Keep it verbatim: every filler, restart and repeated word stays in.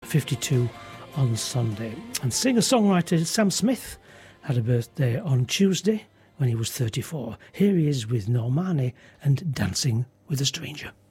fifty-two on Sunday. And singer-songwriter Sam Smith had a birthday on Tuesday when he was thirty-four. Here he is with Normani and Dancing with a Stranger.